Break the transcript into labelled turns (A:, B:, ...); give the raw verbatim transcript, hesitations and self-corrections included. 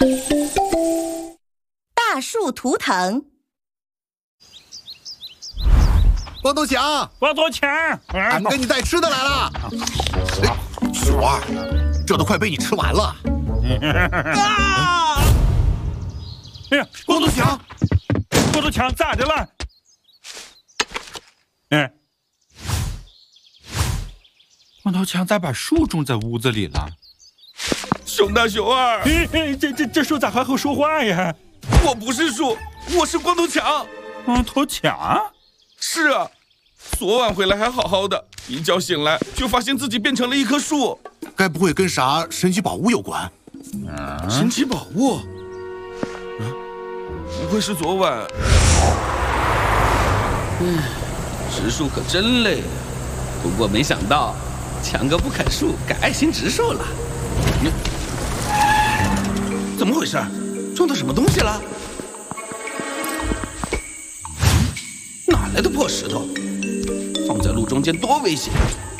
A: 大树图腾。
B: 光头强，
C: 光头强，
B: 俺们给你带吃的来了。哎，鼠儿，这都快被你吃完了。
C: 啊！哎呀，
B: 光头强，
C: 光头强咋的了？哎，
D: 光头强咋把树种在屋子里了？
E: 熊大熊二，
C: 哎哎，这这这树咋还会说话呀？
E: 我不是树，我是光头强。
C: 光头强？
E: 是啊，昨晚回来还好好的，一觉醒来就发现自己变成了一棵树。
B: 该不会跟啥神奇宝物有关？
E: 啊、神奇宝物？啊，不会是昨晚？
F: 嗯，植树可真累啊。不过没想到，强哥不砍树，改爱心植树了。
E: 你怎么回事？撞到什么东西了？哪来的破石头？放在路中间多危险！